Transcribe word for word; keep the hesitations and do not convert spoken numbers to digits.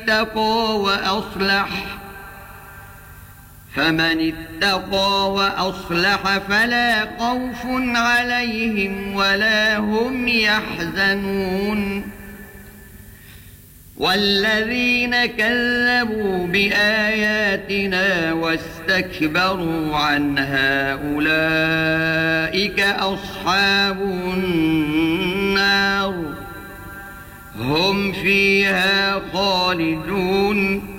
اتقى وأصلح فمن اتقى وأصلح فلا خوف عليهم ولا هم يحزنون والذين كذبوا بآياتنا واستكبروا عنها أولئك أصحاب النار هم فيها خالدون